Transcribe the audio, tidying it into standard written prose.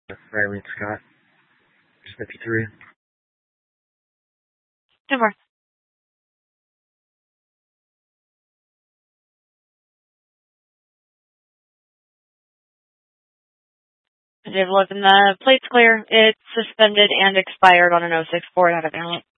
Riley Scott, 53. 2 more. Dave, look, and the plate's clear. It's suspended and expired on an 06 Ford out of Maryland.